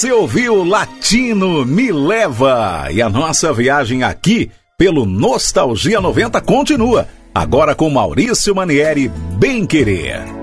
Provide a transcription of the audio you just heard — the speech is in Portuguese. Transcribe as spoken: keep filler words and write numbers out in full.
Você ouviu Latino Me Leva e a nossa viagem aqui pelo Nostalgia noventa continua, agora com Maurício Manieri Bem Querer.